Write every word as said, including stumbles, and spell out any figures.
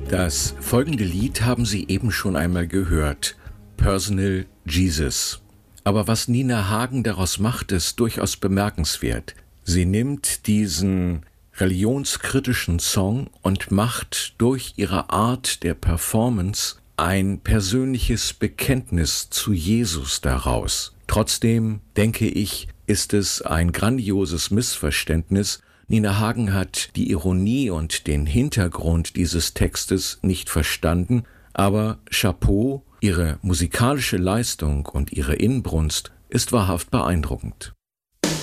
Das folgende Lied haben Sie eben schon einmal gehört, Personal Jesus. Aber was Nina Hagen daraus macht, ist durchaus bemerkenswert. Sie nimmt diesen religionskritischen Song und macht durch ihre Art der Performance ein persönliches Bekenntnis zu Jesus daraus. Trotzdem, denke ich, ist es ein grandioses Missverständnis. Nina Hagen hat die Ironie und den Hintergrund dieses Textes nicht verstanden, aber Chapeau, ihre musikalische Leistung und ihre Inbrunst ist wahrhaft beeindruckend.